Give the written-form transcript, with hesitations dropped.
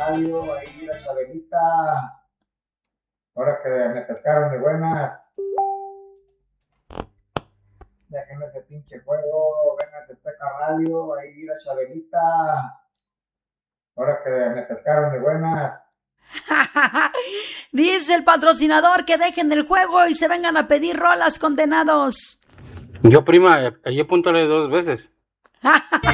Radio, ahí la Chabelita. Ahora que me pescaron de buenas. Déjenme ese pinche juego, venga, Azteca Radio, ahí la Chabelita. Ahora que me pescaron de buenas. Dice el patrocinador que dejen el juego y se vengan a pedir rolas, condenados. Yo, prima, ahí apúntale 2 veces.